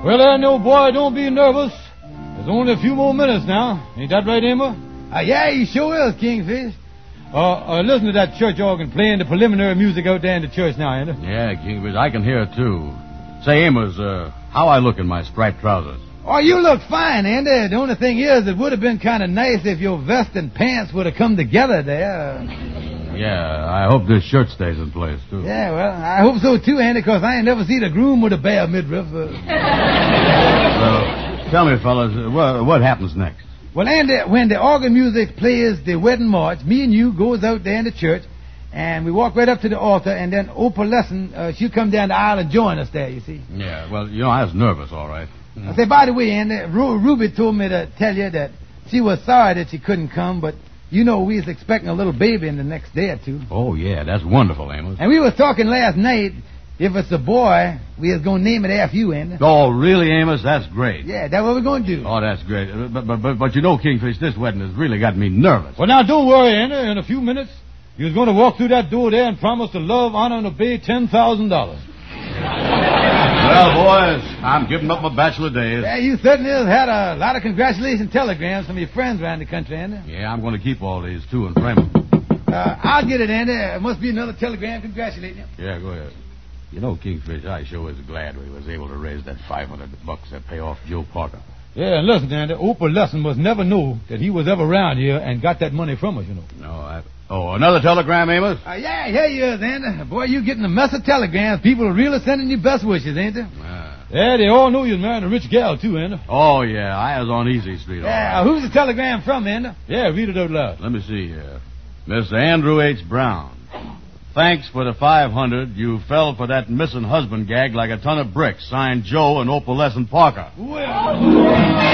Well, Andy, old boy, don't be nervous. There's only a few more minutes now. Ain't that right, Emma? Yeah, he sure is, Kingfish. Listen to that church organ playing the preliminary music out there in the church now, Andy. Yeah, Kingfish, I can hear it, too. Say, Amos, how I look in my striped trousers? Oh, you look fine, Andy. The only thing is, it would have been kind of nice if your vest and pants would have come together there. Yeah, I hope this shirt stays in place, too. Yeah, well, I hope so, too, Andy, because I ain't never seen a groom with a bare midriff. So, tell me, fellas, what happens next? Well, Andy, when the organ music plays the wedding march, me and you goes out there in the church, and we walk right up to the altar, and then Opal Lesson, she'll come down the aisle and join us there, you see. Yeah, well, I was nervous, all right. I say, by the way, Andy, Ruby told me to tell you that she was sorry that she couldn't come, but we was expecting a little baby in the next day or two. Oh, yeah, that's wonderful, Amos. And we was talking last night, if it's a boy, we was going to name it after you, Andy. Oh, really, Amos? That's great. Yeah, that's what we're going to do. Oh, that's great. But Kingfish, this wedding has really got me nervous. Well, now, don't worry, Andy. In a few minutes, you're going to walk through that door there and promise to love, honor, and obey $10,000. Well, boys, I'm giving up my bachelor days. Yeah, you certainly have had a lot of congratulations telegrams from your friends around the country, Andy. Yeah, I'm going to keep all these, too, and frame them. I'll get it, Andy. There must be another telegram congratulating you. Yeah, go ahead. Kingfish, I sure was glad we was able to raise that $500 that pay off Joe Parker. Yeah, and listen, Andy, Opal Lesson must never know that he was ever around here and got that money from us, you know. No, another telegram, Amos? Yeah, here you is, Andy. Boy, you getting a mess of telegrams. People are really sending you best wishes, ain't they? Yeah, they all know you're marrying a rich gal, too, Andy. Oh, yeah, I was on Easy Street. Yeah, who's the telegram from, Andy? Yeah, read it out loud. Let me see here. Mr. Andrew H. Brown. Thanks for the $500. You fell for that missing husband gag like a ton of bricks. Signed, Joe and Opal Lesson Parker. Well...